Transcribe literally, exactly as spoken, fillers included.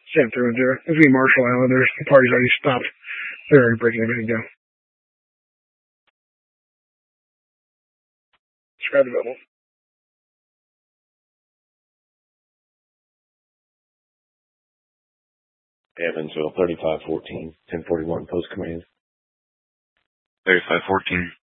Sent through into it. If we Marshall Islanders, the party's already stopped. They're already breaking everything down. Describe the bubble. Evansville, thirty-five fourteen, ten forty-one post command. thirty-five fourteen.